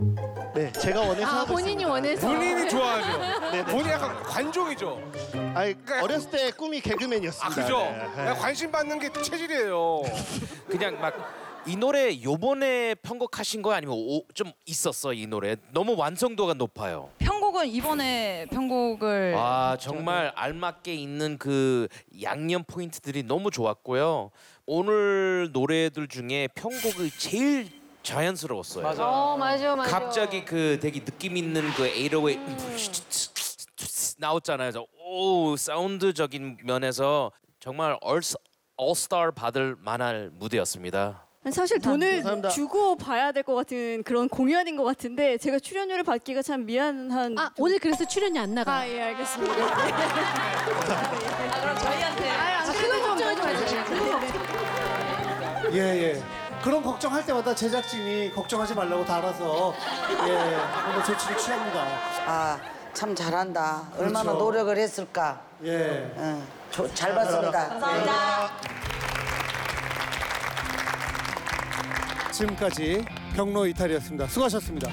네, 제가 원해서 하고 본인이 있습니다. 원해서. 본인이 좋아하죠. 네. 본인 약간 관종이죠. 아니, 어렸을 때 꿈이 개그맨이었습니다. 아 그죠? 네. 그냥 관심 받는 게 체질이에요. 그냥 막 이 노래 요번에 편곡하신 거 아니면 좀 있었어 이 노래? 너무 완성도가 높아요. 편곡은 이번에 편곡을 아 정말 알맞게 있는 그 양념 포인트들이 너무 좋았고요. 오늘 노래들 중에 편곡이 제일 자연스러웠어요. 맞아. 갑자기 그 되게 느낌 있는 그 808 나왔잖아요. 그래서 오 사운드적인 면에서 정말 올스타 받을 만한 무대였습니다. 사실 돈을 감사합니다. 주고 봐야 될 것 같은 그런 공연인 것 같은데 제가 출연료를 받기가 참 미안한. 오늘 그래서 출연이 안 나가. 아, 예, 알겠습니다. 그럼 저희한테 그거 걱정하지 마세요. 예. 그런 걱정할 때마다 제작진이 걱정하지 말라고 다 알아서 오늘 조치를 취합니다. 아, 참 잘한다. 얼마나 그렇죠. 노력을 했을까. 예. 잘 봤습니다. 지금까지 경로 이탈이었습니다. 수고하셨습니다.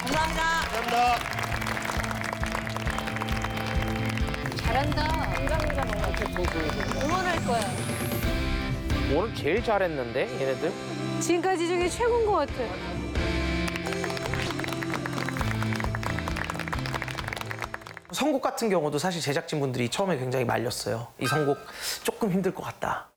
잘한다. 응원할 거야. 오늘 제일 잘했는데 얘네들? 지금까지 중에 최고인 것 같아. 선곡 같은 경우도 사실 제작진분들이 처음에 굉장히 말렸어요. 이 선곡 조금 힘들 것 같다.